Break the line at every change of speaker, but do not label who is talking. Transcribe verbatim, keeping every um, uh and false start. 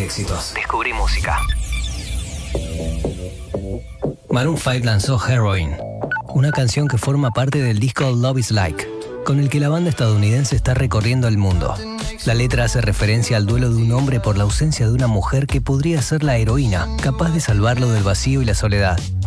éxitos.
Descubrí música.
Maroon cinco lanzó Heroin, una canción que forma parte del disco Love is Like, con el que la banda estadounidense está recorriendo el mundo. La letra hace referencia al duelo de un hombre por la ausencia de una mujer que podría ser la heroína, capaz de salvarlo del vacío y la soledad.